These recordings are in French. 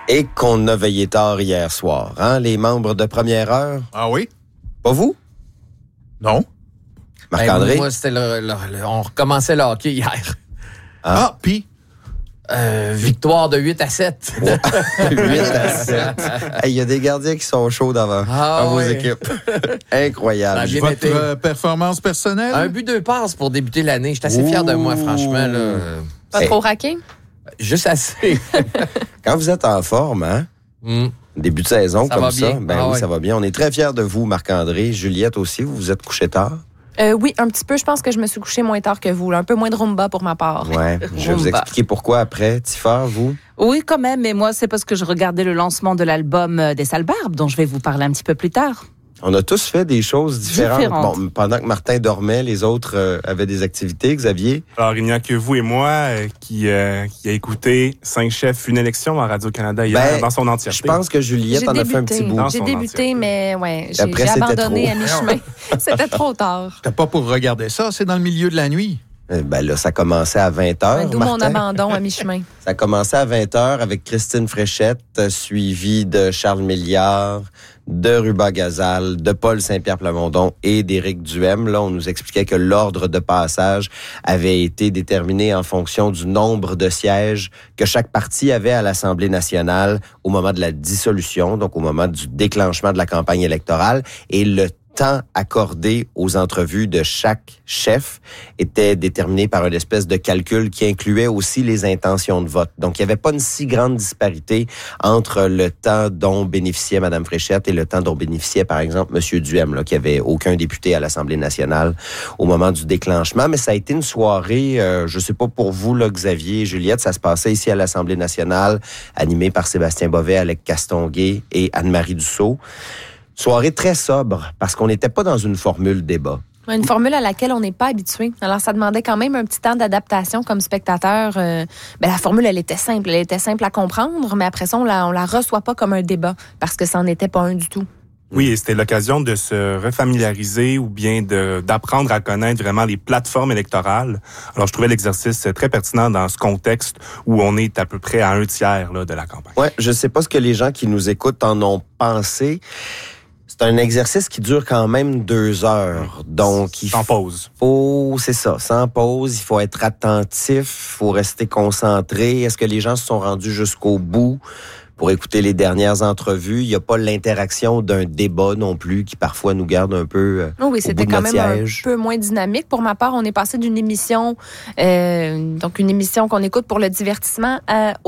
Et qu'on a veillé tard hier soir, hein, les membres de Première Heure. Ah oui? Pas vous? Non. Marc-André? Moi, c'était on recommençait le hockey hier. Puis? Victoire de 8-7. 8-7. Il y a des gardiens qui sont chauds dans vos équipes. Incroyable. Votre performance personnelle? Un but, 2 passes pour débuter l'année. Je suis assez fier de moi, franchement. Là. Pas trop raqué? Juste assez. Quand vous êtes en forme, hein? Début de saison ça comme va ça, bien. Ça va bien. On est très fiers de vous, Marc-André. Juliette aussi, vous vous êtes couché tard? Oui, un petit peu. Je pense que je me suis couchée moins tard que vous. Là. Un peu moins de rumba pour ma part. Oui, je vais vous expliquer pourquoi après. Tifa, vous? Oui, quand même. Mais moi, c'est parce que je regardais le lancement de l'album des Sales Barbes, dont je vais vous parler un petit peu plus tard. On a tous fait des choses différentes. Bon, pendant que Martin dormait, les autres avaient des activités. Xavier? Alors, il n'y a que vous et moi qui a écouté 5 chefs, une élection à Radio-Canada hier dans son entièreté. Je pense que Juliette en a fait un petit bout. J'ai débuté, mais j'ai abandonné à mi-chemin. C'était trop tard. C'était pas pour regarder ça, c'est dans le milieu de la nuit. Là, ça commençait à 20h. D'où mon abandon à mi-chemin. Ça commençait à 20h avec Christine Fréchette, suivie de Charles Milliard, de Ruba Gazal, de Paul Saint-Pierre Plamondon et d'Éric Duhem. Là, on nous expliquait que l'ordre de passage avait été déterminé en fonction du nombre de sièges que chaque parti avait à l'Assemblée nationale au moment de la dissolution, donc au moment du déclenchement de la campagne électorale. Et le temps accordé aux entrevues de chaque chef était déterminé par une espèce de calcul qui incluait aussi les intentions de vote. Donc, il n'y avait pas une si grande disparité entre le temps dont bénéficiait Mme Fréchette et le temps dont bénéficiait, par exemple, M. Duhem, là, qui avait aucun député à l'Assemblée nationale au moment du déclenchement. Mais ça a été une soirée, je sais pas pour vous, là, Xavier et Juliette, ça se passait ici à l'Assemblée nationale, animée par Sébastien Bovet, Alec Castonguay et Anne-Marie Dussault. Soirée très sobre, parce qu'on n'était pas dans une formule débat. Une formule à laquelle on n'est pas habitué. Alors, ça demandait quand même un petit temps d'adaptation comme spectateur. La formule, elle était simple. Elle était simple à comprendre, mais après ça, on la reçoit pas comme un débat, parce que ça n'en était pas un du tout. Oui, et c'était l'occasion de se refamiliariser ou bien d'apprendre à connaître vraiment les plateformes électorales. Alors, je trouvais l'exercice très pertinent dans ce contexte où on est à peu près à 1/3 là, de la campagne. Ouais, je sais pas ce que les gens qui nous écoutent en ont pensé. C'est un exercice qui dure quand même 2 heures. Donc, sans pause. C'est ça, sans pause. Il faut être attentif, il faut rester concentré. Est-ce que les gens se sont rendus jusqu'au bout pour écouter les dernières entrevues? Il n'y a pas l'interaction d'un débat non plus qui parfois nous garde un peu oui, c'était quand même un peu moins dynamique. Pour ma part, on est passé d'une émission, donc une émission qu'on écoute pour le divertissement,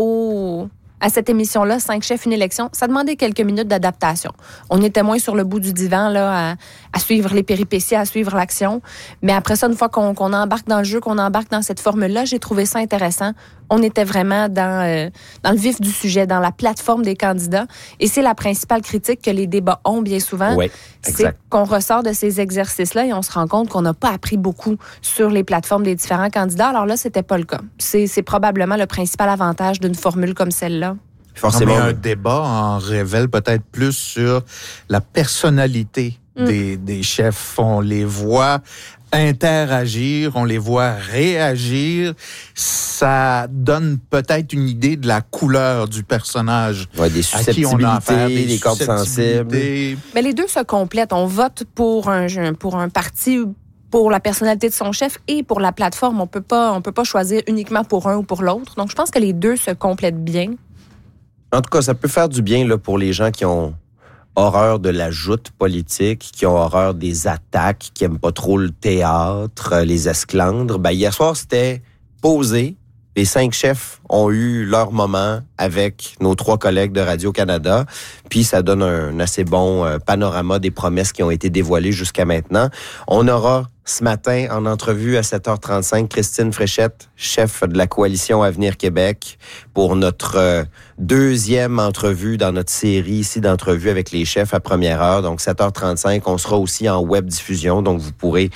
à cette émission-là, 5 chefs, une élection, ça demandait quelques minutes d'adaptation. On était moins sur le bout du divan là, à suivre les péripéties, à suivre l'action. Mais après ça, une fois qu'on embarque dans le jeu, qu'on embarque dans cette formule-là, j'ai trouvé ça intéressant. On était vraiment dans le vif du sujet, dans la plateforme des candidats. Et c'est la principale critique que les débats ont bien souvent. Oui, exact. C'est qu'on ressort de ces exercices-là et on se rend compte qu'on n'a pas appris beaucoup sur les plateformes des différents candidats. Alors là, c'était pas le cas. C'est probablement le principal avantage d'une formule comme celle-là. Forcément. Mais un débat en révèle peut-être plus sur la personnalité des chefs. On les voit interagir, on les voit réagir. Ça donne peut-être une idée de la couleur du personnage. Ouais, des susceptibilités, à qui on a affaire, des cordes sensibles. Mais les deux se complètent. On vote pour un parti, pour la personnalité de son chef et pour la plateforme. On peut pas choisir uniquement pour un ou pour l'autre. Donc, je pense que les deux se complètent bien. En tout cas, ça peut faire du bien là, pour les gens qui ont horreur de la joute politique, qui ont horreur des attaques, qui aiment pas trop le théâtre, les esclandres. Hier soir, c'était posé. Les 5 chefs ont eu leur moment avec nos 3 collègues de Radio-Canada. Puis ça donne un assez bon panorama des promesses qui ont été dévoilées jusqu'à maintenant. On aura ce matin en entrevue à 7h35 Christine Fréchette, chef de la coalition Avenir Québec, pour notre 2e entrevue dans notre série ici d'entrevues avec les chefs à première heure. Donc 7h35, on sera aussi en web diffusion. Donc vous pourrez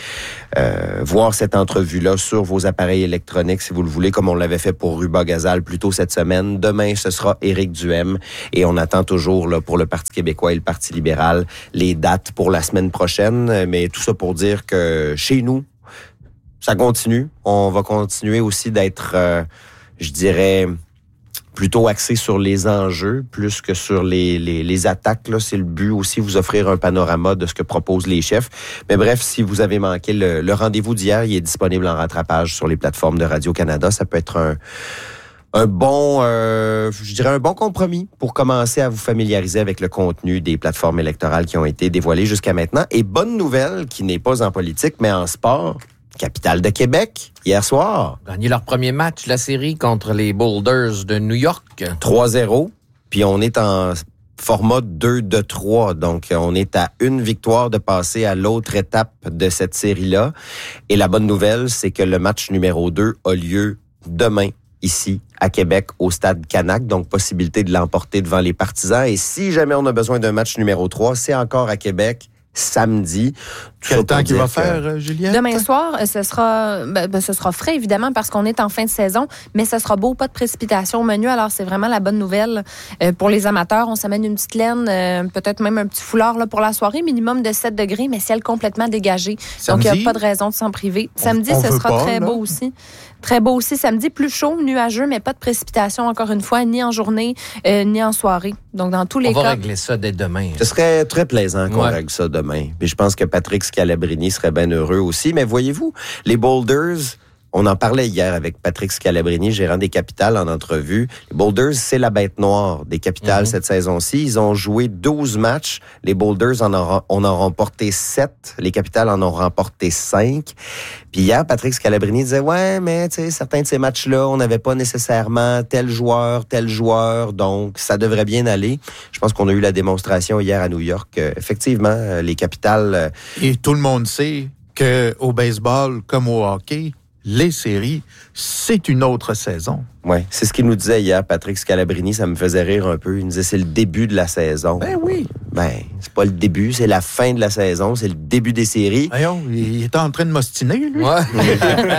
voir cette entrevue-là sur vos appareils électroniques si vous le voulez, comme on l'avait fait pour Ruba Gazal plus tôt cette semaine. Demain, ce sera Éric Duhem. Et on attend toujours là, pour le Parti québécois et le Parti libéral les dates pour la semaine prochaine. Mais tout ça pour dire que chez nous, ça continue. On va continuer aussi d'être, je dirais, plutôt axé sur les enjeux plus que sur les attaques. Là, c'est le but aussi, vous offrir un panorama de ce que proposent les chefs. Mais bref, si vous avez manqué le rendez-vous d'hier, il est disponible en rattrapage sur les plateformes de Radio-Canada. Ça peut être un bon compromis pour commencer à vous familiariser avec le contenu des plateformes électorales qui ont été dévoilées jusqu'à maintenant. Et bonne nouvelle, qui n'est pas en politique, mais en sport, Capitale de Québec, hier soir. Gagné leur premier match de la série contre les Boulders de New York. 3-0, puis on est en format 2-3, donc on est à une victoire de passer à l'autre étape de cette série-là. Et la bonne nouvelle, c'est que le match numéro 2 a lieu demain, ici, à Québec, au Stade Canac, donc possibilité de l'emporter devant les Partisans. Et si jamais on a besoin d'un match numéro 3, c'est encore à Québec, samedi. Quel temps qu'il va faire, Juliette? Demain soir, ce sera frais, évidemment, parce qu'on est en fin de saison, mais ce sera beau, pas de précipitation au menu. Alors, c'est vraiment la bonne nouvelle pour les amateurs. On s'amène une petite laine, peut-être même un petit foulard là, pour la soirée, minimum de 7 degrés, mais ciel complètement dégagé. Samedi, donc, il n'y a pas de raison de s'en priver. Samedi, ce sera très beau aussi. Très beau aussi. Samedi, plus chaud, nuageux, mais pas de précipitation, encore une fois, ni en journée, ni en soirée. Donc, dans tous les cas... On va régler ça dès demain. Ce serait très plaisant qu'on règle ça demain. Puis je pense que Patrick Scalabrini serait bien heureux aussi. Mais voyez-vous, les Boulders, on en parlait hier avec Patrick Scalabrini, gérant des Capitales, en entrevue. Les Boulders, c'est la bête noire des Capitales cette saison-ci. Ils ont joué 12 matchs. Les Boulders en ont remporté 7. Les Capitales en ont remporté 5. Puis hier, Patrick Scalabrini disait, ouais, mais tu sais, certains de ces matchs-là, on n'avait pas nécessairement tel joueur, donc ça devrait bien aller. Je pense qu'on a eu la démonstration hier à New York. Effectivement, les Capitales... Et tout le monde sait qu'au baseball, comme au hockey, les séries, c'est une autre saison. Oui, c'est ce qu'il nous disait hier, Patrick Scalabrini. Ça me faisait rire un peu. Il nous disait, c'est le début de la saison. Ben oui. Ben, c'est pas le début, c'est la fin de la saison, c'est le début des séries. Voyons, il était en train de m'ostiner, lui. Ouais.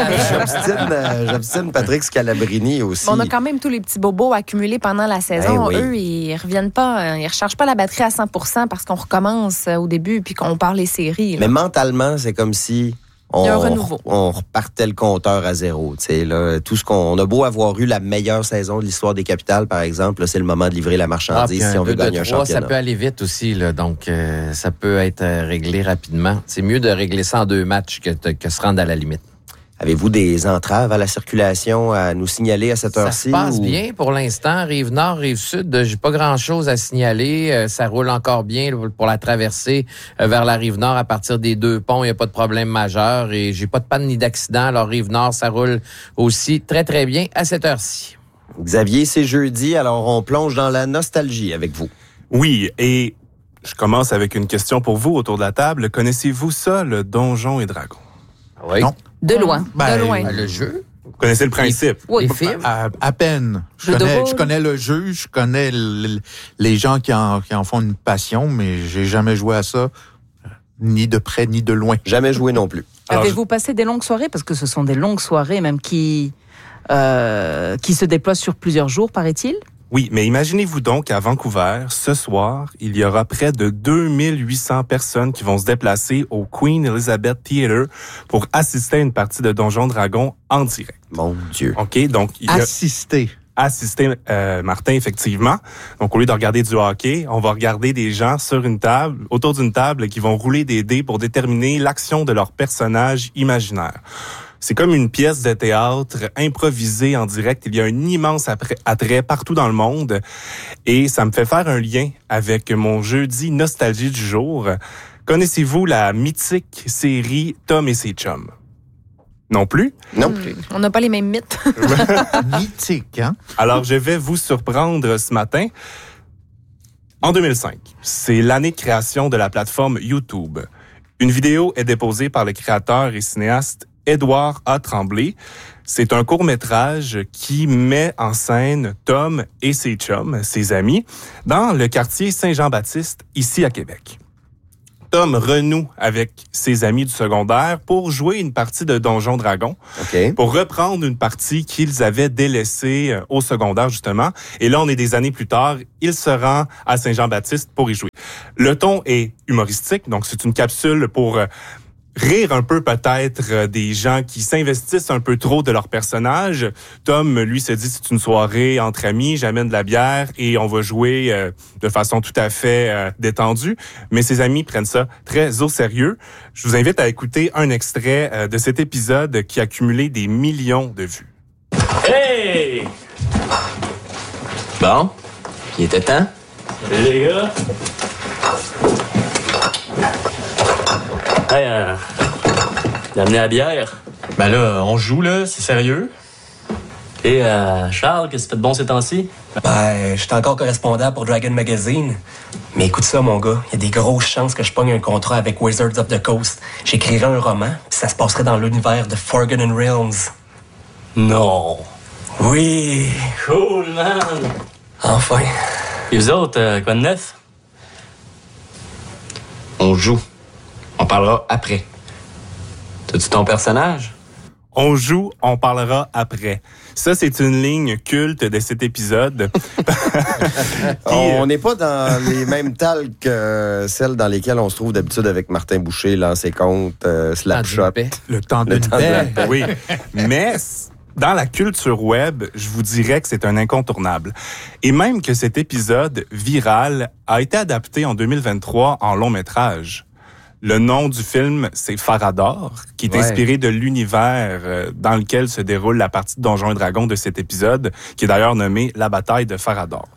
J'obstine Patrick Scalabrini aussi. Bon, on a quand même tous les petits bobos accumulés pendant la saison. Ben oui. Eux, ils reviennent pas, ils rechargent pas la batterie à 100% parce qu'on recommence au début puis qu'on part les séries. Là. Mais mentalement, c'est comme si... Il y a un renouveau. On repartait le compteur à zéro. Là, tout ce qu'on a beau avoir eu la meilleure saison de l'histoire des Capitales, par exemple, là, c'est le moment de livrer la marchandise si on veut gagner un championnat. Ça peut aller vite aussi, là, donc ça peut être réglé rapidement. C'est mieux de régler ça en 2 matchs que se rendre à la limite. Avez-vous des entraves à la circulation à nous signaler à cette heure-ci? Ça se passe bien pour l'instant. Rive-Nord, Rive-Sud, j'ai pas grand-chose à signaler. Ça roule encore bien pour la traversée vers la Rive-Nord à partir des 2 ponts. Il n'y a pas de problème majeur et j'ai pas de panne ni d'accident. Alors, Rive-Nord, ça roule aussi très, très bien à cette heure-ci. Xavier, c'est jeudi, alors on plonge dans la nostalgie avec vous. Oui, et je commence avec une question pour vous autour de la table. Connaissez-vous ça, le Donjons et Dragons? Oui. Non. De loin. De loin. Le jeu? Vous connaissez le principe? Les films? À peine. Je connais le jeu, je connais les gens qui en font une passion, mais j'ai jamais joué à ça, ni de près, ni de loin. Jamais joué non plus. Avez-vous passé des longues soirées? Parce que ce sont des longues soirées même qui se déploient sur plusieurs jours, paraît-il. Oui, mais imaginez-vous donc qu'à Vancouver, ce soir, il y aura près de 2800 personnes qui vont se déplacer au Queen Elizabeth Theatre pour assister à une partie de Donjons Dragons en direct. Mon Dieu. OK, donc il y a Assister. Martin, effectivement. Donc, au lieu de regarder du hockey, on va regarder des gens sur une table, autour d'une table, qui vont rouler des dés pour déterminer l'action de leur personnage imaginaire. C'est comme une pièce de théâtre improvisée en direct. Il y a un immense attrait partout dans le monde. Et ça me fait faire un lien avec mon jeudi nostalgie du jour. Connaissez-vous la mythique série Tom et ses chums? Non plus? Non plus. On n'a pas les mêmes mythes. Mythique, hein? Alors, je vais vous surprendre ce matin. En 2005, c'est l'année de création de la plateforme YouTube. Une vidéo est déposée par le créateur et cinéaste Édouard A. Tremblay. C'est un court-métrage qui met en scène Tom et ses chums, ses amis, dans le quartier Saint-Jean-Baptiste, ici à Québec. Tom renoue avec ses amis du secondaire pour jouer une partie de Donjons Dragons, pour reprendre une partie qu'ils avaient délaissée au secondaire, justement. Et là, on est des années plus tard, il se rend à Saint-Jean-Baptiste pour y jouer. Le ton est humoristique, donc c'est une capsule pour rire un peu peut-être des gens qui s'investissent un peu trop de leur personnage. Tom, lui, se dit c'est une soirée entre amis, j'amène de la bière et on va jouer de façon tout à fait détendue. Mais ses amis prennent ça très au sérieux. Je vous invite à écouter un extrait de cet épisode qui a cumulé des millions de vues. Hey! Bon, il était temps. Salut les gars. Hey, t'as amené la bière? Ben là, on joue là, c'est sérieux. Et Charles, qu'est-ce que tu fais de bon ces temps-ci? Ben, j'étais encore correspondant pour Dragon Magazine. Mais écoute ça, mon gars, il y a des grosses chances que je pogne un contrat avec Wizards of the Coast. J'écrirai un roman, puis ça se passerait dans l'univers de Forgotten Realms. Non. Oui! Cool, man. Enfin. Et vous autres, quoi de neuf? On joue. On parlera après. T'as-tu ton personnage? On joue, on parlera après. Ça, c'est une ligne culte de cet épisode. On n'est pas dans les mêmes tales que celles dans lesquelles on se trouve d'habitude avec Martin Boucher, Lancer Compte, Slapshot. Le temps d'une paix. Oui, mais dans la culture web, je vous dirais que c'est un incontournable. Et même que cet épisode viral a été adapté en 2023 en long métrage. Le nom du film, c'est Farador, qui est inspiré de l'univers dans lequel se déroule la partie de Donjons et Dragons de cet épisode, qui est d'ailleurs nommé La bataille de Farador.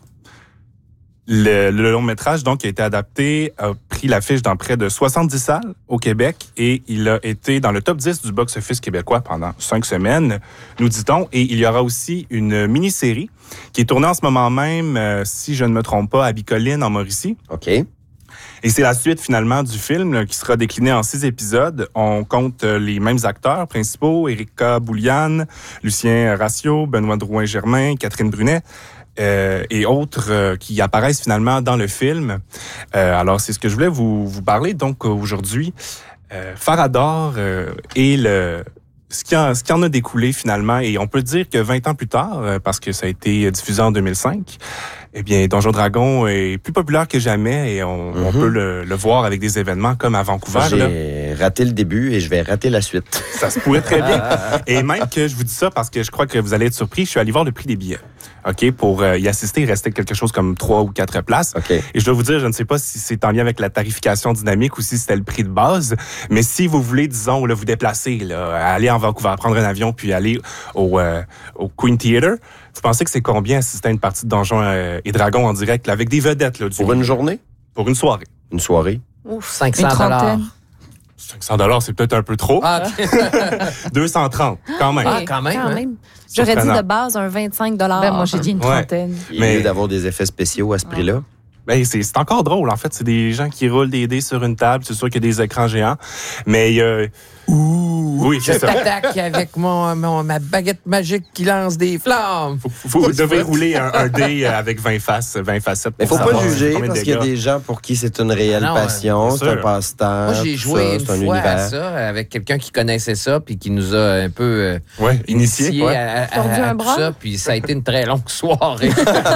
Le long métrage, donc, qui a été adapté, a pris l'affiche dans près de 70 salles au Québec et il a été dans le top 10 du box-office québécois pendant 5 semaines, nous dit-on. Et il y aura aussi une mini-série qui est tournée en ce moment même, si je ne me trompe pas, à Bicoline, en Mauricie. OK. Et c'est la suite, finalement, du film là, qui sera décliné en 6 épisodes. On compte les mêmes acteurs principaux, Erika Bouliane, Lucien Ratio, Benoît Drouin-Germain, Catherine Brunet, et autres qui apparaissent finalement dans le film. Alors, c'est ce que je voulais vous parler donc aujourd'hui. Farador et ce qui en a découlé finalement, et on peut dire que 20 ans plus tard, parce que ça a été diffusé en 2005, eh bien, Donjons Dragon est plus populaire que jamais et on peut le voir avec des événements comme à Vancouver. J'ai raté le début et je vais rater la suite. Ça se pourrait très bien. Et même que je vous dis ça parce que je crois que vous allez être surpris, je suis allé voir le prix des billets. OK, pour y assister, il restait quelque chose comme 3 ou 4 places. Okay. Et je dois vous dire, je ne sais pas si c'est en lien avec la tarification dynamique ou si c'était le prix de base, mais si vous voulez, disons, là, vous déplacer, là, aller en Vancouver, prendre un avion puis aller au Queen Theatre, vous pensez que c'est combien assister à une partie de Donjons et Dragons en direct, là, avec des vedettes? Là, pour une journée? Pour une soirée. Une soirée? Ouf, 500 $500, c'est peut-être un peu trop. Ah, okay. 230, quand même. Ah, quand même. J'aurais dit de base un 25 $. Ben, moi, j'ai dit une trentaine. Il est mieux d'avoir des effets spéciaux à ce prix-là. Ben, c'est encore drôle. En fait, c'est des gens qui roulent des dés sur une table. C'est sûr qu'il y a des écrans géants. Mais oui, c'est je ça. t'attaque avec ma baguette magique qui lance des flammes. Vous devez rouler un dé avec 20 facettes. Mais faut pas juger parce qu'il y a des gens pour qui c'est une réelle passion, c'est un passe-temps. Moi, j'ai joué une fois à ça avec quelqu'un qui connaissait ça puis qui nous a un peu initié à tout ça. Puis ça a été une très longue soirée.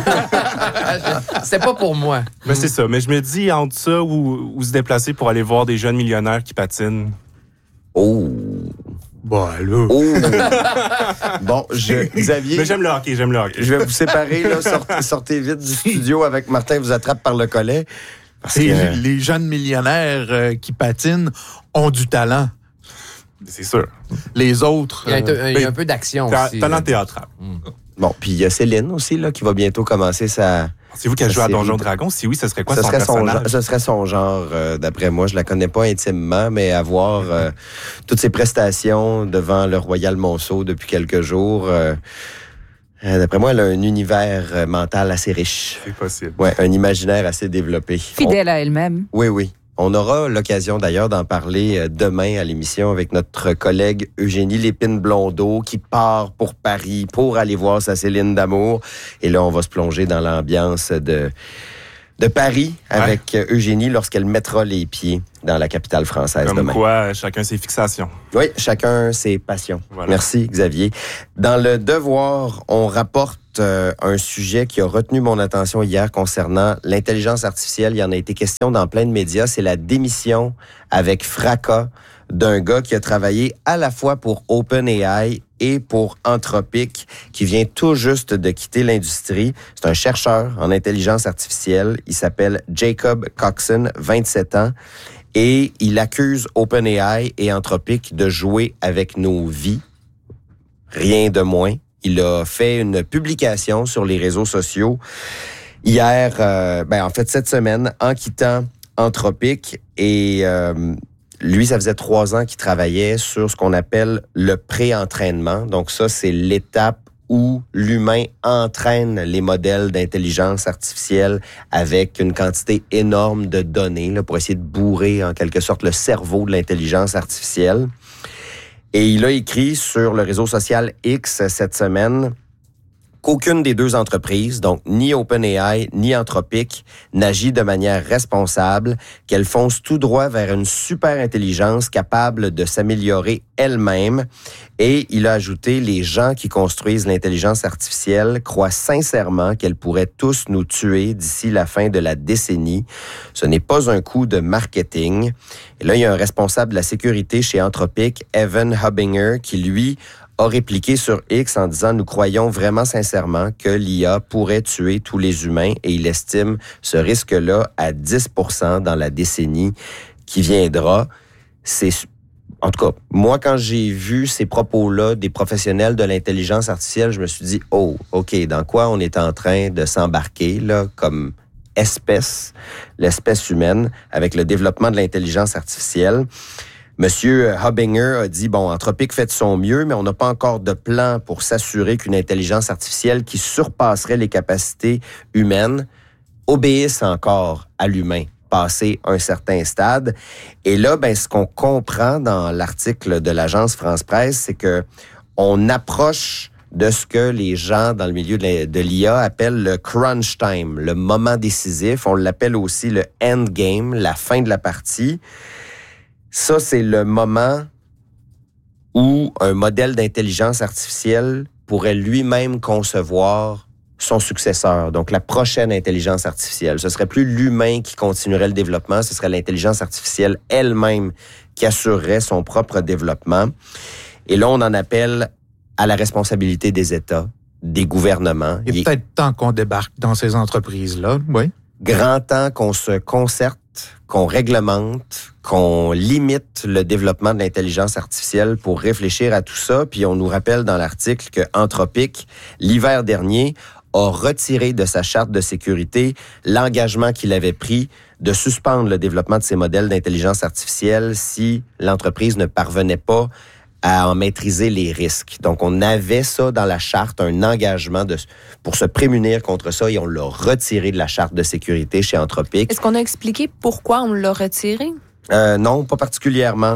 C'était pas pour moi. Ben, c'est ça. Mais je me dis, entre ça ou se déplacer pour aller voir des jeunes millionnaires qui patinent. Oh! Bon, là. Oh. Bon, Xavier. Mais j'aime le hockey. Je vais vous séparer, là. Sortez vite du studio avec Martin, vous attrape par le collet. Les jeunes millionnaires qui patinent ont du talent. C'est sûr. Les autres... Il y a un peu d'action aussi. Talent théâtral. Bon, puis il y a Céline aussi, là, qui va bientôt commencer sa... C'est vous qui avez joué à Donjons Dragons? Si oui, ce serait quoi son personnage? Ce serait son genre, d'après moi. Je la connais pas intimement, mais avoir toutes ses prestations devant le Royal Monceau depuis quelques jours... d'après moi, elle a un univers mental assez riche. C'est possible. Ouais, un imaginaire assez développé. Fidèle à elle-même. Oui. On aura l'occasion d'ailleurs d'en parler demain à l'émission avec notre collègue Eugénie Lépine-Blondeau qui part pour Paris pour aller voir sa Céline d'amour. Et là, on va se plonger dans l'ambiance de Paris avec Eugénie lorsqu'elle mettra les pieds dans la capitale française Comme demain. quoi, chacun ses fixations. Oui, chacun ses passions. Voilà. Merci, Xavier. Dans Le Devoir, on rapporte un sujet qui a retenu mon attention hier concernant l'intelligence artificielle. Il y en a été question dans plein de médias. C'est la démission avec fracas d'un gars qui a travaillé à la fois pour OpenAI et pour Anthropic, qui vient tout juste de quitter l'industrie. C'est un chercheur en intelligence artificielle. Il s'appelle Jacob Coxon, 27 ans. Et il accuse OpenAI et Anthropic de jouer avec nos vies. Rien de moins. Il a fait une publication sur les réseaux sociaux hier, en fait cette semaine, en quittant Anthropic. Et lui, ça faisait 3 ans qu'il travaillait sur ce qu'on appelle le pré-entraînement. Donc ça, c'est l'étape où l'humain entraîne les modèles d'intelligence artificielle avec une quantité énorme de données là, pour essayer de bourrer en quelque sorte le cerveau de l'intelligence artificielle. Et il a écrit sur le réseau social X cette semaine qu'aucune des deux entreprises, donc ni OpenAI ni Anthropic, n'agit de manière responsable, qu'elles foncent tout droit vers une super intelligence capable de s'améliorer elle-même. Et il a ajouté, les gens qui construisent l'intelligence artificielle croient sincèrement qu'elle pourrait tous nous tuer d'ici la fin de la décennie. Ce n'est pas un coup de marketing. Et là, il y a un responsable de la sécurité chez Anthropic, Evan Hubinger, qui lui a répliqué sur X en disant « Nous croyons vraiment sincèrement que l'IA pourrait tuer tous les humains et il estime ce risque-là à 10% dans la décennie qui viendra. » En tout cas, moi, quand j'ai vu ces propos-là des professionnels de l'intelligence artificielle, je me suis dit « Oh, OK, dans quoi on est en train de s'embarquer là comme espèce, l'espèce humaine, avec le développement de l'intelligence artificielle ?» Monsieur Hubinger a dit, Anthropic fait de son mieux, mais on n'a pas encore de plan pour s'assurer qu'une intelligence artificielle qui surpasserait les capacités humaines obéisse encore à l'humain, passé un certain stade. Et là, ce qu'on comprend dans l'article de l'agence France-Presse, c'est que on approche de ce que les gens dans le milieu de l'IA appellent le crunch time, le moment décisif. On l'appelle aussi le endgame, la fin de la partie. Ça, c'est le moment où un modèle d'intelligence artificielle pourrait lui-même concevoir son successeur, donc la prochaine intelligence artificielle. Ce serait plus l'humain qui continuerait le développement, ce serait l'intelligence artificielle elle-même qui assurerait son propre développement. Et là, on en appelle à la responsabilité des États, des gouvernements. Il est peut-être temps qu'on débarque dans ces entreprises-là, oui. Grand temps qu'on se concerte, qu'on réglemente, qu'on limite le développement de l'intelligence artificielle pour réfléchir à tout ça. Puis on nous rappelle dans l'article que Anthropic, l'hiver dernier, a retiré de sa charte de sécurité l'engagement qu'il avait pris de suspendre le développement de ses modèles d'intelligence artificielle si l'entreprise ne parvenait pas à en maîtriser les risques. Donc, on avait ça dans la charte, un engagement pour se prémunir contre ça, et on l'a retiré de la charte de sécurité chez Anthropic. Est-ce qu'on a expliqué pourquoi on l'a retiré? Non, pas particulièrement.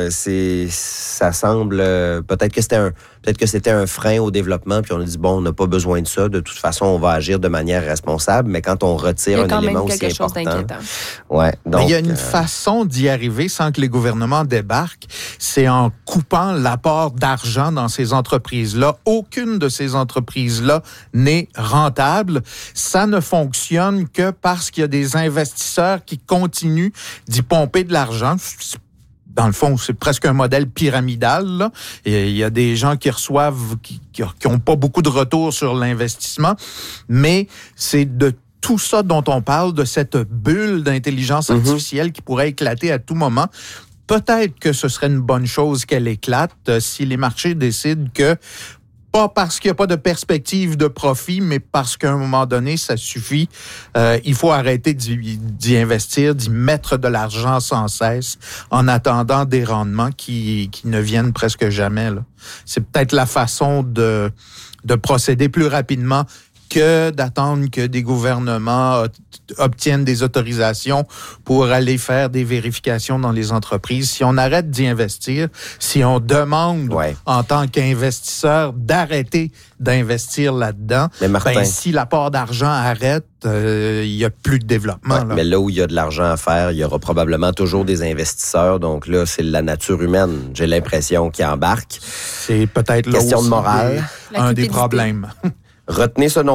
Ça semble peut-être que c'était un frein au développement, puis on a dit on n'a pas besoin de ça. De toute façon, on va agir de manière responsable. Mais quand on retire un élément aussi important, ouais. Donc, mais il y a une façon d'y arriver sans que les gouvernements débarquent. C'est en coupant l'apport d'argent dans ces entreprises-là. Aucune de ces entreprises-là n'est rentable. Ça ne fonctionne que parce qu'il y a des investisseurs qui continuent d'y pomper de l'argent. Dans le fond, c'est presque un modèle pyramidal, là. Et il y a des gens qui reçoivent, qui ont pas beaucoup de retour sur l'investissement, mais c'est de tout ça dont on parle, de cette bulle d'intelligence artificielle qui pourrait éclater à tout moment. Peut-être que ce serait une bonne chose qu'elle éclate si les marchés décident que, pas parce qu'il n'y a pas de perspective de profit, mais parce qu'à un moment donné, ça suffit. Il faut arrêter d'y investir, d'y mettre de l'argent sans cesse en attendant des rendements qui ne viennent presque jamais, là. C'est peut-être la façon de procéder plus rapidement que d'attendre que des gouvernements obtiennent des autorisations pour aller faire des vérifications dans les entreprises. Si on arrête d'y investir, si on demande en tant qu'investisseur d'arrêter d'investir là-dedans, Martin, si l'apport d'argent arrête, il n'y a plus de développement. Là. Mais là où il y a de l'argent à faire, il y aura probablement toujours des investisseurs. Donc là, c'est la nature humaine, j'ai l'impression, qui embarque. C'est peut-être là question de morale. un des problèmes. Retenez ce nom-là,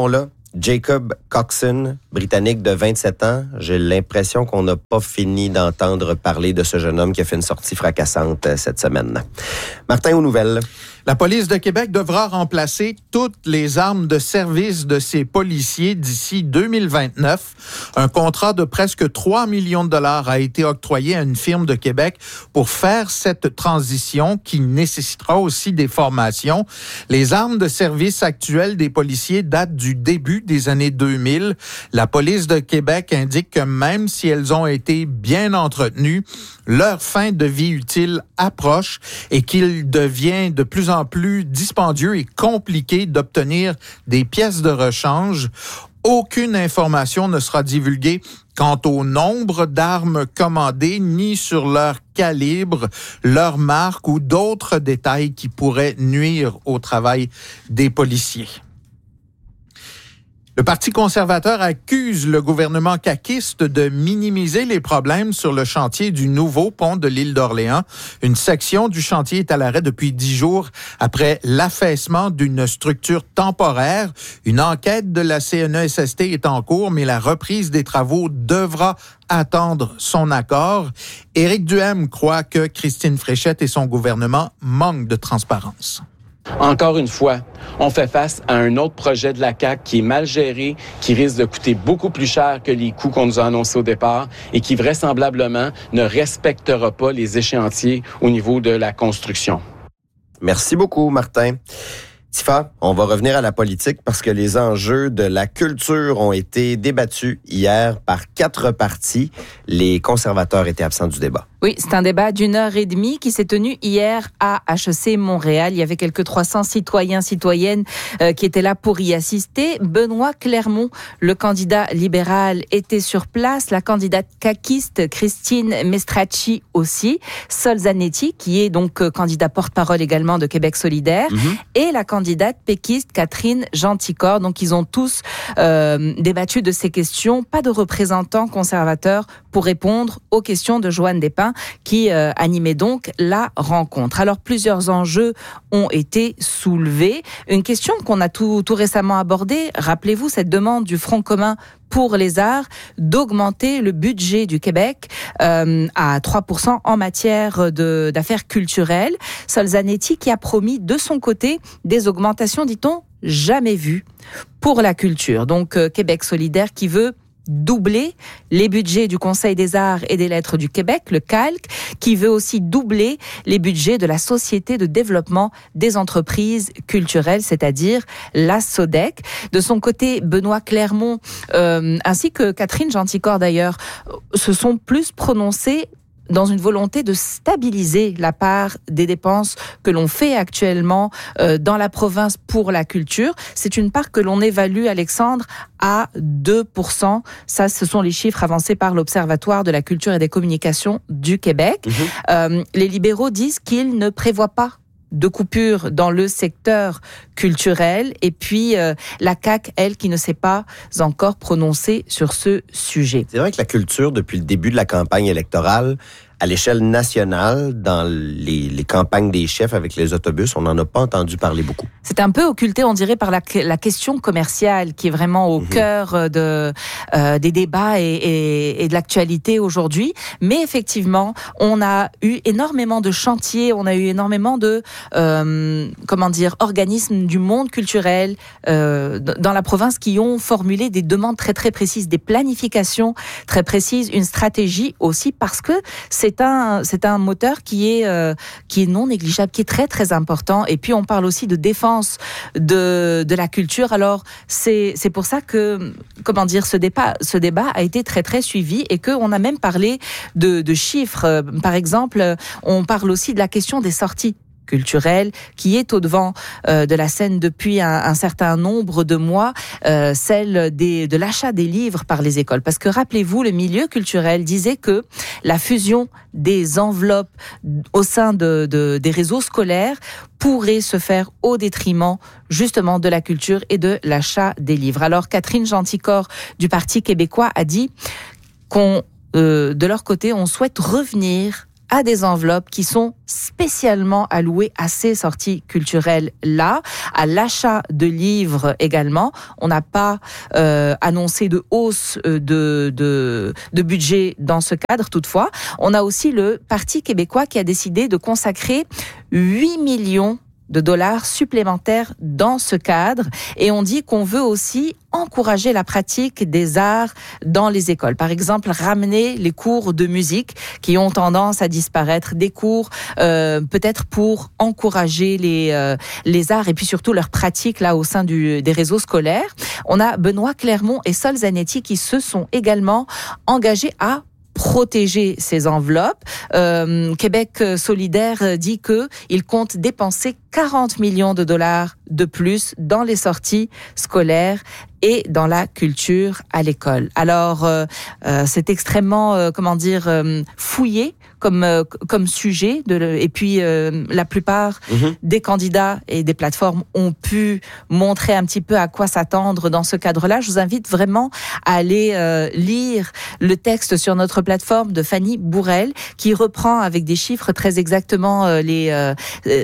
Jacob Coxon, britannique de 27 ans. J'ai l'impression qu'on n'a pas fini d'entendre parler de ce jeune homme qui a fait une sortie fracassante cette semaine. Martin, aux nouvelles. La police de Québec devra remplacer toutes les armes de service de ses policiers d'ici 2029. Un contrat de presque 3 millions de dollars a été octroyé à une firme de Québec pour faire cette transition qui nécessitera aussi des formations. Les armes de service actuelles des policiers datent du début des années 2000. La police de Québec indique que même si elles ont été bien entretenues, leur fin de vie utile approche et qu'il devient de plus en plus dispendieux et compliqué d'obtenir des pièces de rechange. Aucune information ne sera divulguée quant au nombre d'armes commandées, ni sur leur calibre, leur marque ou d'autres détails qui pourraient nuire au travail des policiers. Le Parti conservateur accuse le gouvernement caquiste de minimiser les problèmes sur le chantier du nouveau pont de l'île d'Orléans. Une section du chantier est à l'arrêt depuis 10 jours après l'affaissement d'une structure temporaire. Une enquête de la CNESST est en cours, mais la reprise des travaux devra attendre son accord. Éric Duhem croit que Christine Fréchette et son gouvernement manquent de transparence. Encore une fois, on fait face à un autre projet de la CAQ qui est mal géré, qui risque de coûter beaucoup plus cher que les coûts qu'on nous a annoncés au départ et qui vraisemblablement ne respectera pas les échéanciers au niveau de la construction. Merci beaucoup, Martin. Tifa, on va revenir à la politique parce que les enjeux de la culture ont été débattus hier par 4 partis. Les conservateurs étaient absents du débat. Oui, c'est un débat d'1h30 qui s'est tenu hier à HEC Montréal. Il y avait quelques 300 citoyens, citoyennes qui étaient là pour y assister. Benoît Clermont, le candidat libéral, était sur place. La candidate caquiste, Christine Mestracci aussi. Sol Zanetti, qui est donc candidat porte-parole également de Québec solidaire. Et la candidate péquiste, Catherine Gentilcorps. Donc, ils ont tous débattu de ces questions. Pas de représentants conservateurs pour répondre aux questions de Joanne Despins, qui animait donc la rencontre. Alors, plusieurs enjeux ont été soulevés. Une question qu'on a tout récemment abordée, rappelez-vous cette demande du Front commun pour les arts d'augmenter le budget du Québec à 3% en matière d'affaires culturelles. Sol Zanetti qui a promis de son côté des augmentations, dit-on, jamais vues pour la culture. Donc, Québec solidaire qui veut doubler les budgets du Conseil des arts et des lettres du Québec, le CALQ, qui veut aussi doubler les budgets de la Société de développement des entreprises culturelles, c'est-à-dire la SODEC. De son côté, Benoît Clermont, ainsi que Catherine Gentilcorps d'ailleurs, se sont plus prononcés dans une volonté de stabiliser la part des dépenses que l'on fait actuellement dans la province pour la culture. C'est une part que l'on évalue, Alexandre, à 2%. Ça, ce sont les chiffres avancés par l'Observatoire de la culture et des communications du Québec. Les libéraux disent qu'ils ne prévoient pas de coupures dans le secteur culturel. Et puis, la CAQ, elle, qui ne s'est pas encore prononcée sur ce sujet. C'est vrai que la culture, depuis le début de la campagne électorale, à l'échelle nationale, dans les campagnes des chefs avec les autobus, on n'en a pas entendu parler beaucoup. C'est un peu occulté, on dirait, par la question commerciale qui est vraiment au cœur des débats et de l'actualité aujourd'hui. Mais effectivement, on a eu énormément de chantiers, on a eu énormément de organismes du monde culturel dans la province qui ont formulé des demandes très très précises, des planifications très précises, une stratégie aussi, parce que c'est un moteur qui est non négligeable, qui est très très important. Et puis on parle aussi de défense de la culture. Alors c'est pour ça que ce débat a été très très suivi et qu'on a même parlé de chiffres. Par exemple, on parle aussi de la question des sorties culturelle qui est au-devant de la scène depuis un certain nombre de mois, celle de l'achat des livres par les écoles. Parce que rappelez-vous, le milieu culturel disait que la fusion des enveloppes au sein des réseaux scolaires pourrait se faire au détriment justement de la culture et de l'achat des livres. Alors Catherine Gentilcorps du Parti québécois a dit de leur côté, on souhaite revenir à des enveloppes qui sont spécialement allouées à ces sorties culturelles-là, à l'achat de livres également. On n'a pas annoncé de hausse de budget dans ce cadre, toutefois. On a aussi le Parti québécois qui a décidé de consacrer 8 millions de dollars supplémentaires dans ce cadre. Et on dit qu'on veut aussi encourager la pratique des arts dans les écoles. Par exemple, ramener les cours de musique qui ont tendance à disparaître, des cours peut-être pour encourager les arts et puis surtout leur pratique là au sein des réseaux scolaires. On a Benoît Clermont et Sol Zanetti qui se sont également engagés à protéger ces enveloppes. Québec solidaire dit qu'il compte dépenser 40 millions de dollars de plus dans les sorties scolaires et dans la culture à l'école. Alors, c'est extrêmement, fouillé comme sujet. Et puis, la plupart des candidats et des plateformes ont pu montrer un petit peu à quoi s'attendre dans ce cadre-là. Je vous invite vraiment à aller lire le texte sur notre plateforme de Fanny Bourrel, qui reprend avec des chiffres très exactement les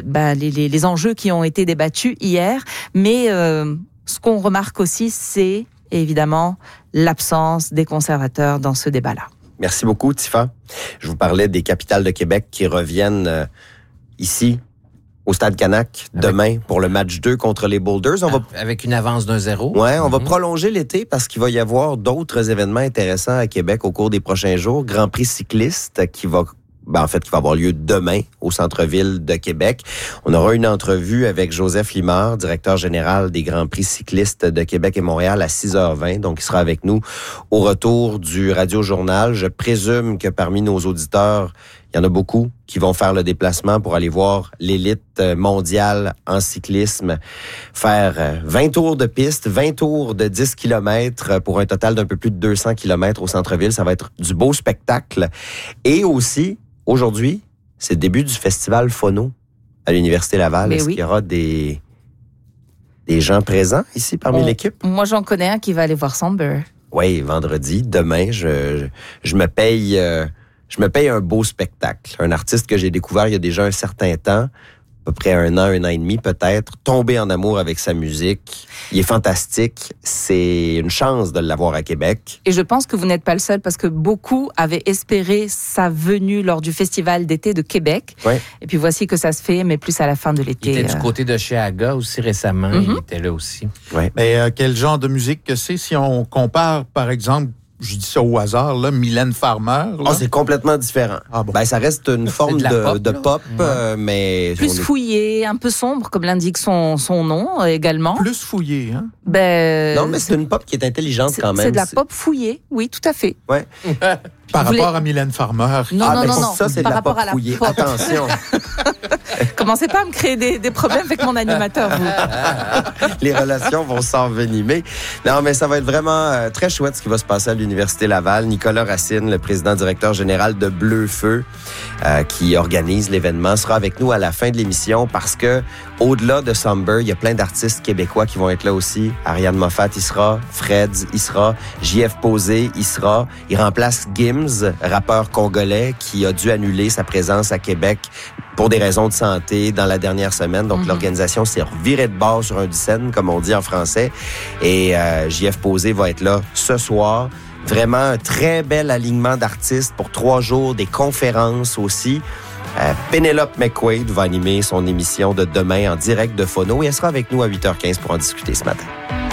enjeux qui ont été débattus hier. Mais ce qu'on remarque aussi, c'est évidemment l'absence des conservateurs dans ce débat-là. Merci beaucoup, Tifa. Je vous parlais des capitales de Québec qui reviennent ici, au Stade Canac, demain, pour le match 2 contre les Boulders. Avec une avance d'1-0. Oui, on va prolonger l'été parce qu'il va y avoir d'autres événements intéressants à Québec au cours des prochains jours. Grand Prix cycliste qui va avoir lieu demain au centre-ville de Québec. On aura une entrevue avec Joseph Limard, directeur général des Grands Prix cyclistes de Québec et Montréal à 6h20. Donc, il sera avec nous au retour du Radio-Journal. Je présume que parmi nos auditeurs, il y en a beaucoup qui vont faire le déplacement pour aller voir l'élite mondiale en cyclisme faire 20 tours de piste, 20 tours de 10 km pour un total d'un peu plus de 200 km au centre-ville. Ça va être du beau spectacle. Et aussi, aujourd'hui, c'est le début du festival Phono à l'Université Laval. Est-ce qu'il y aura des gens présents ici parmi l'équipe? Moi, j'en connais un qui va aller voir Somber. Oui, vendredi. Demain, je me paye un beau spectacle. Un artiste que j'ai découvert il y a déjà un certain temps, à peu près un an et demi peut-être, tombé en amour avec sa musique. Il est fantastique. C'est une chance de l'avoir à Québec. Et je pense que vous n'êtes pas le seul parce que beaucoup avaient espéré sa venue lors du Festival d'été de Québec. Ouais. Et puis voici que ça se fait, mais plus à la fin de l'été. Il était du côté de chez Aga aussi récemment. Il était là aussi. Ouais. Mais quel genre de musique que c'est si on compare, par exemple, je dis ça au hasard, là, Mylène Farmer. Là. C'est complètement différent. Ah bon. Ça reste une forme de pop, mais... Plus fouillé, un peu sombre, comme l'indique son nom également. Plus fouillé, hein? Non, mais c'est une pop qui est intelligente quand même. C'est de la pop fouillée, oui, tout à fait. Ouais. Par rapport à Mylène Farmer. Non. Ça, c'est par de la pop rapport à la fouillée. pop. Attention. Commencez pas à me créer des problèmes avec mon animateur, vous. Les relations vont s'envenimer. Non, mais ça va être vraiment très chouette ce qui va se passer à l'Université Laval. Nicolas Racine, le président-directeur général de Bleu Feu, qui organise l'événement, sera avec nous à la fin de l'émission parce que, au-delà de Somber, il y a plein d'artistes québécois qui vont être là aussi. Ariane Moffat, il sera. Fred, il sera. JF Posé, il sera. Il remplace Gims, rappeur congolais, qui a dû annuler sa présence à Québec pour des raisons de santé dans la dernière semaine. Donc, l'organisation s'est revirée de bord sur un scène, comme on dit en français. Et JF Posé va être là ce soir. Vraiment un très bel alignement d'artistes pour 3 jours, des conférences aussi. Pénélope McQuaid va animer son émission de demain en direct de Phono et elle sera avec nous à 8h15 pour en discuter ce matin.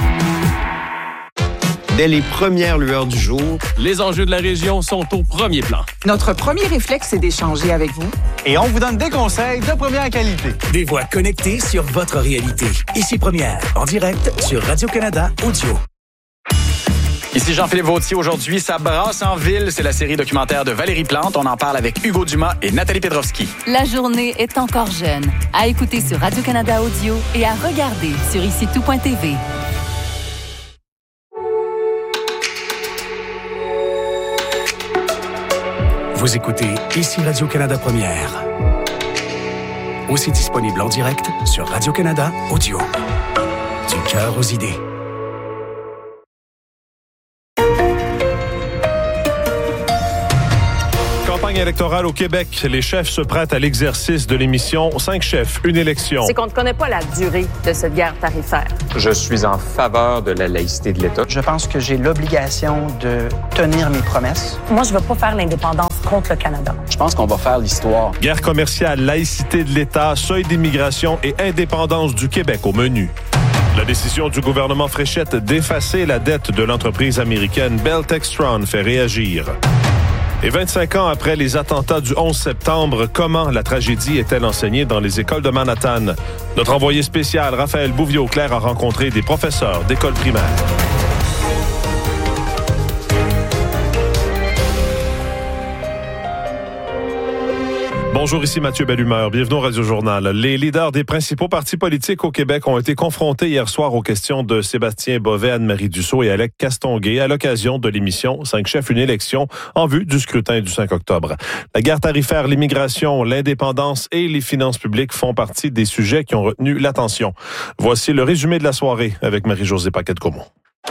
Dès les premières lueurs du jour, les enjeux de la région sont au premier plan. Notre premier réflexe, c'est d'échanger avec vous. Et on vous donne des conseils de première qualité. Des voix connectées sur votre réalité. Ici Première, en direct sur Radio-Canada Audio. Ici Jean-Philippe Vautier. Aujourd'hui, ça brasse en ville. C'est la série documentaire de Valérie Plante. On en parle avec Hugo Dumas et Nathalie Pedrovski. La journée est encore jeune. À écouter sur Radio-Canada Audio et à regarder sur IciTout.tv. Vous écoutez Ici Radio-Canada Première. Aussi disponible en direct sur Radio-Canada Audio. Du cœur aux idées. campagne électorale au Québec. Les chefs se prêtent à l'exercice de l'émission 5 chefs, une élection. C'est qu'on ne connaît pas la durée de cette guerre tarifaire. Je suis en faveur de la laïcité de l'État. Je pense que j'ai l'obligation de tenir mes promesses. Moi, je ne veux pas faire l'indépendance contre le Canada. Je pense qu'on va faire l'histoire. Guerre commerciale, laïcité de l'État, seuil d'immigration et indépendance du Québec au menu. La décision du gouvernement Fréchette d'effacer la dette de l'entreprise américaine Bell Textron fait réagir. Et 25 ans après les attentats du 11 septembre, comment la tragédie est-elle enseignée dans les écoles de Manhattan? Notre envoyé spécial, Raphaël Bouvier-Auclair, a rencontré des professeurs d'écoles primaires. Bonjour, ici Mathieu Bellumeur. Bienvenue au Radio-Journal. Les leaders des principaux partis politiques au Québec ont été confrontés hier soir aux questions de Sébastien Bovet, Anne-Marie Dussault et Alec Castonguay à l'occasion de l'émission 5 chefs, une élection en vue du scrutin du 5 octobre. La guerre tarifaire, l'immigration, l'indépendance et les finances publiques font partie des sujets qui ont retenu l'attention. Voici le résumé de la soirée avec Marie-Josée Paquette-Caumont.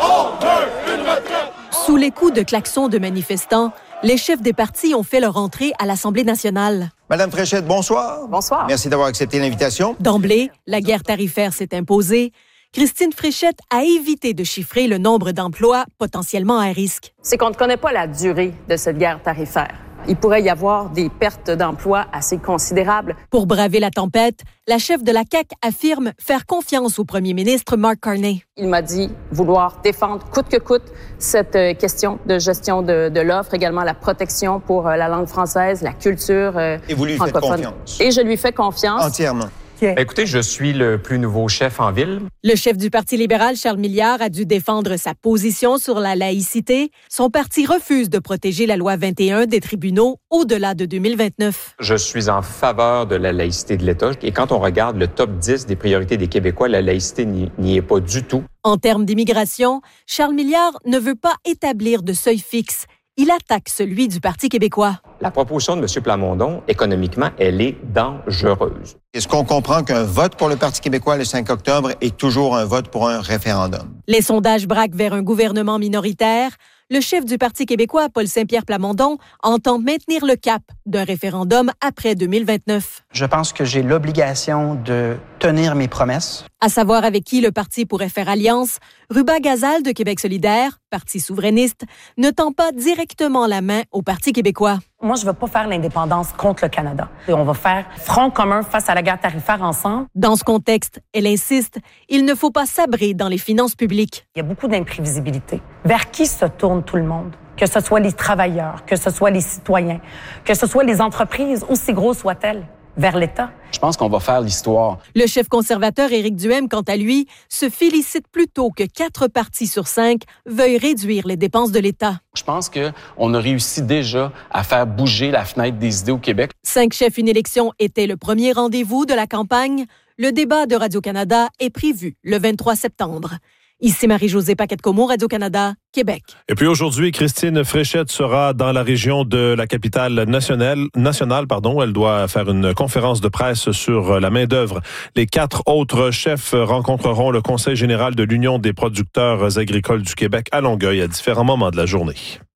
Sous les coups de klaxons de manifestants, les chefs des partis ont fait leur entrée à l'Assemblée nationale. Madame Fréchette, bonsoir. Bonsoir. Merci d'avoir accepté l'invitation. D'emblée, la guerre tarifaire s'est imposée. Christine Fréchette a évité de chiffrer le nombre d'emplois potentiellement à risque. C'est qu'on ne connaît pas la durée de cette guerre tarifaire. Il pourrait y avoir des pertes d'emplois assez considérables. Pour braver la tempête, la chef de la CAQ affirme faire confiance au premier ministre Mark Carney. Il m'a dit vouloir défendre coûte que coûte cette question de gestion de l'offre, également la protection pour la langue française, la culture Et vous lui faites confiance? Et je lui fais confiance. Entièrement. Écoutez, je suis le plus nouveau chef en ville. Le chef du Parti libéral, Charles Milliard, a dû défendre sa position sur la laïcité. Son parti refuse de protéger la loi 21 des tribunaux au-delà de 2029. Je suis en faveur de la laïcité de l'État. Et quand on regarde le top 10 des priorités des Québécois, la laïcité n'y est pas du tout. En termes d'immigration, Charles Milliard ne veut pas établir de seuil fixe. Il attaque celui du Parti québécois. La proposition de M. Plamondon, économiquement, elle est dangereuse. Est-ce qu'on comprend qu'un vote pour le Parti québécois le 5 octobre est toujours un vote pour un référendum? Les sondages braquent vers un gouvernement minoritaire. Le chef du Parti québécois, Paul Saint-Pierre Plamondon, entend maintenir le cap d'un référendum après 2029. Je pense que j'ai l'obligation de tenir mes promesses. À savoir avec qui le parti pourrait faire alliance, Ruba-Gazal de Québec solidaire, parti souverainiste, ne tend pas directement la main au Parti québécois. Moi, je ne veux pas faire l'indépendance contre le Canada. Et on va faire front commun face à la guerre tarifaire ensemble. Dans ce contexte, elle insiste, il ne faut pas sabrer dans les finances publiques. Il y a beaucoup d'imprévisibilité. Vers qui se tourne tout le monde? Que ce soit les travailleurs, que ce soit les citoyens, que ce soit les entreprises, aussi grosses soient-elles, vers l'État. Je pense qu'on va faire l'histoire. Le chef conservateur Éric Duhaime, quant à lui, se félicite plutôt que 4 partis sur 5 veuillent réduire les dépenses de l'État. Je pense qu'on a réussi déjà à faire bouger la fenêtre des idées au Québec. 5 chefs, une élection était le premier rendez-vous de la campagne. Le débat de Radio-Canada est prévu le 23 septembre. Ici Marie-Josée Paquette-Caumont, Radio-Canada, Québec. Et puis aujourd'hui, Christine Fréchette sera dans la région de la capitale nationale. Elle doit faire une conférence de presse sur la main-d'œuvre. Les 4 autres chefs rencontreront le Conseil général de l'Union des producteurs agricoles du Québec à Longueuil à différents moments de la journée.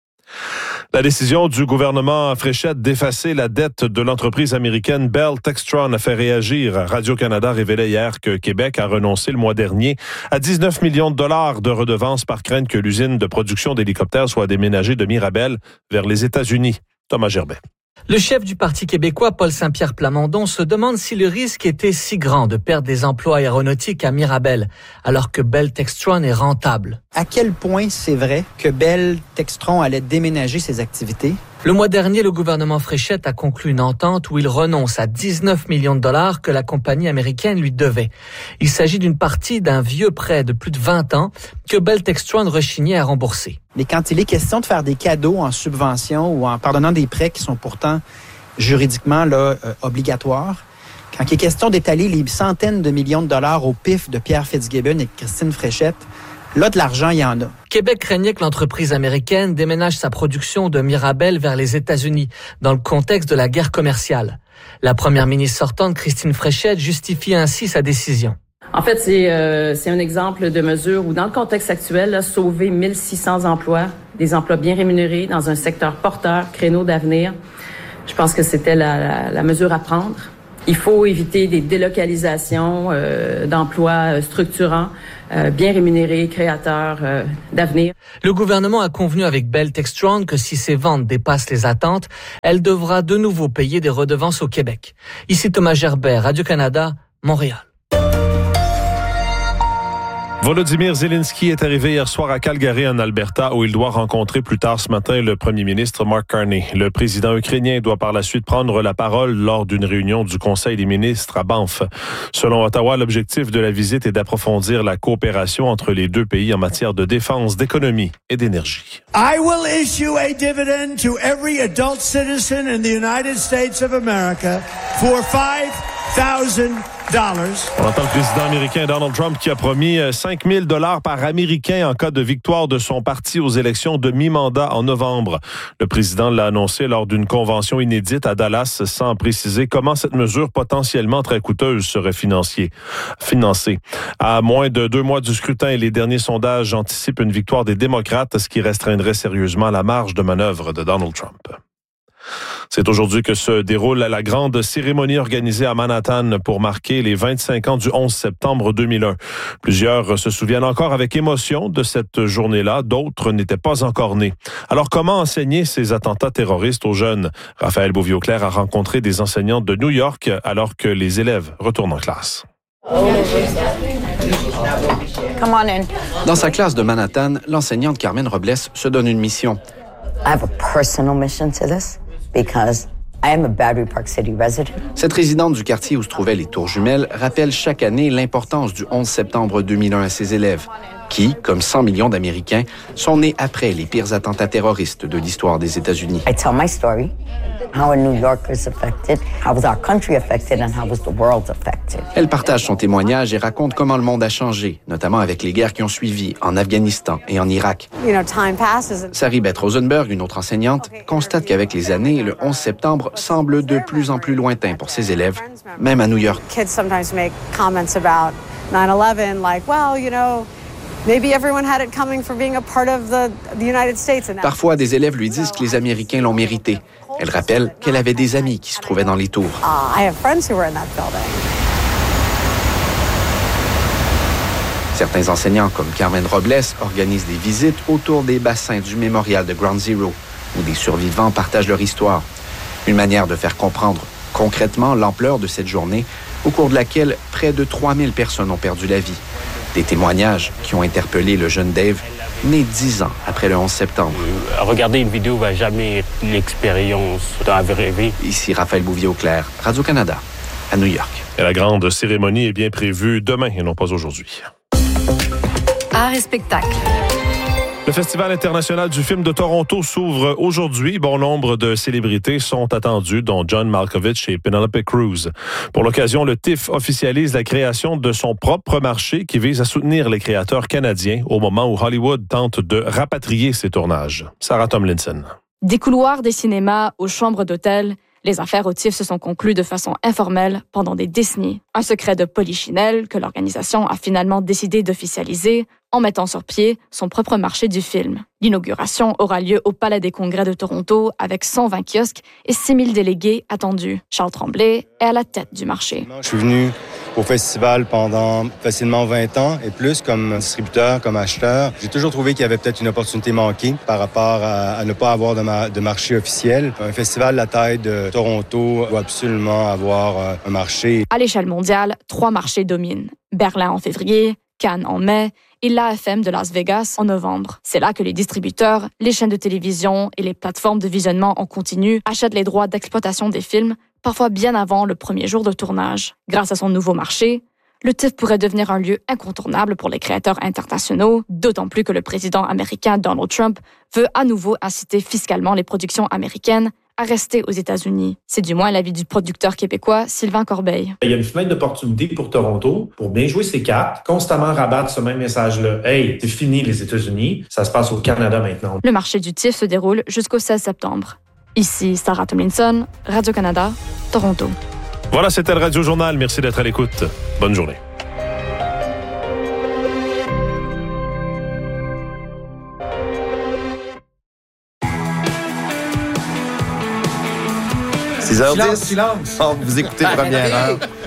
La décision du gouvernement Fréchette d'effacer la dette de l'entreprise américaine Bell Textron a fait réagir. Radio-Canada révélait hier que Québec a renoncé le mois dernier à 19 millions de dollars de redevances par crainte que l'usine de production d'hélicoptères soit déménagée de Mirabel vers les États-Unis. Thomas Gerbet. Le chef du Parti québécois, Paul Saint-Pierre Plamondon, se demande si le risque était si grand de perdre des emplois aéronautiques à Mirabel, alors que Bell Textron est rentable. À quel point c'est vrai que Bell Textron allait déménager ses activités? Le mois dernier, le gouvernement Fréchette a conclu une entente où il renonce à 19 millions de dollars que la compagnie américaine lui devait. Il s'agit d'une partie d'un vieux prêt de plus de 20 ans que Bell Textron rechignait à rembourser. Mais quand il est question de faire des cadeaux en subvention ou en pardonnant des prêts qui sont pourtant juridiquement obligatoires, quand il est question d'étaler les centaines de millions de dollars au pif de Pierre Fitzgibbon et de Christine Fréchette, là, de l'argent, il y en a. Québec craignait que l'entreprise américaine déménage sa production de Mirabel vers les États-Unis, dans le contexte de la guerre commerciale. La première ministre sortante, Christine Fréchette, justifie ainsi sa décision. En fait, c'est un exemple de mesure où, dans le contexte actuel, là, sauver 1600 emplois, des emplois bien rémunérés dans un secteur porteur, créneau d'avenir, Je pense que c'était la mesure à prendre. Il faut éviter des délocalisations d'emplois structurants, bien rémunérés, créateurs d'avenir. Le gouvernement a convenu avec Bell Textron que si ses ventes dépassent les attentes, elle devra de nouveau payer des redevances au Québec. Ici Thomas Gerbert, Radio-Canada, Montréal. Volodymyr Zelensky est arrivé hier soir à Calgary, en Alberta, où il doit rencontrer plus tard ce matin le premier ministre Mark Carney. Le président ukrainien doit par la suite prendre la parole lors d'une réunion du Conseil des ministres à Banff. Selon Ottawa, l'objectif de la visite est d'approfondir la coopération entre les deux pays en matière de défense, d'économie et d'énergie. I will issue a dividend to every adult citizen in the United States of America for $5,000. On entend le président américain Donald Trump qui a promis $5,000 par Américain en cas de victoire de son parti aux élections de mi-mandat en novembre. Le président l'a annoncé lors d'une convention inédite à Dallas sans préciser comment cette mesure potentiellement très coûteuse serait financée. À moins de 2 mois du scrutin, les derniers sondages anticipent une victoire des démocrates, ce qui restreindrait sérieusement la marge de manœuvre de Donald Trump. C'est aujourd'hui que se déroule la grande cérémonie organisée à Manhattan pour marquer les 25 ans du 11 septembre 2001. Plusieurs se souviennent encore avec émotion de cette journée-là, d'autres n'étaient pas encore nés. Alors comment enseigner ces attentats terroristes aux jeunes? Raphaël Beauviau-Clair a rencontré des enseignantes de New York alors que les élèves retournent en classe. Dans sa classe de Manhattan, l'enseignante Carmen Robles se donne une mission. I have a personal mission to this because I am a Battery Park City resident. Cette résidente du quartier où se trouvaient les Tours Jumelles rappelle chaque année l'importance du 11 septembre 2001 à ses élèves, qui, comme 100 millions d'Américains, sont nés après les pires attentats terroristes de l'histoire des États-Unis. I tell my story, how are New Yorkers affected, how was our country affected, and how was the world affected. Elle partage son témoignage et raconte comment le monde a changé, notamment avec les guerres qui ont suivi en Afghanistan et en Irak. Sari Beth Rosenberg, une autre enseignante, constate qu'avec les années, le 11 septembre semble de plus en plus lointain pour ses élèves, même à New York. Kids sometimes make comments about 9/11, like, well, you know, maybe everyone had it coming for being a part of the United States. Parfois, des élèves lui disent que les Américains l'ont mérité. Elle rappelle qu'elle avait des amis qui se trouvaient dans les tours. I have friends who were in that building. Certains enseignants, comme Carmen Robles, organisent des visites autour des bassins du mémorial de Ground Zero, où des survivants partagent leur histoire. Une manière de faire comprendre concrètement l'ampleur de cette journée, au cours de laquelle près de 3000 personnes ont perdu la vie. Des témoignages qui ont interpellé le jeune Dave, né 10 ans après le 11 septembre. Regarder une vidéo va jamais être l'expérience dans la vraie vie. Ici Raphaël Beauviau-Clair, Radio-Canada, à New York. Et la grande cérémonie est bien prévue demain et non pas aujourd'hui. Art et spectacle. Le Festival international du film de Toronto s'ouvre aujourd'hui. Bon nombre de célébrités sont attendues, dont John Malkovich et Penelope Cruz. Pour l'occasion, le TIFF officialise la création de son propre marché qui vise à soutenir les créateurs canadiens au moment où Hollywood tente de rapatrier ses tournages. Sarah Tomlinson. Des couloirs des cinémas aux chambres d'hôtel, les affaires au TIFF se sont conclues de façon informelle pendant des décennies. Un secret de polichinelle que l'organisation a finalement décidé d'officialiser en mettant sur pied son propre marché du film. L'inauguration aura lieu au Palais des Congrès de Toronto avec 120 kiosques et 6000 délégués attendus. Charles Tremblay est à la tête du marché. Je suis venu au festival pendant facilement 20 ans et plus comme distributeur, comme acheteur. J'ai toujours trouvé qu'il y avait peut-être une opportunité manquée par rapport à ne pas avoir de marché officiel. Un festival de la taille de Toronto doit absolument avoir un marché. À l'échelle mondiale, 3 marchés dominent. Berlin en février, Cannes en mai et l'AFM de Las Vegas en novembre. C'est là que les distributeurs, les chaînes de télévision et les plateformes de visionnement en continu achètent les droits d'exploitation des films, parfois bien avant le premier jour de tournage. Grâce à son nouveau marché, le TIFF pourrait devenir un lieu incontournable pour les créateurs internationaux, d'autant plus que le président américain Donald Trump veut à nouveau inciter fiscalement les productions américaines à rester aux États-Unis. C'est du moins l'avis du producteur québécois Sylvain Corbeil. Il y a une fenêtre d'opportunité pour Toronto pour bien jouer ses cartes, constamment rabattre ce même message-là. Hey, c'est fini les États-Unis, ça se passe au Canada maintenant. Le marché du TIFF se déroule jusqu'au 16 septembre. Ici Sarah Tomlinson, Radio-Canada, Toronto. Voilà, c'était le Radio Journal. Merci d'être à l'écoute. Bonne journée. 6h10. Silence. Oh, vous écoutez Première Heure.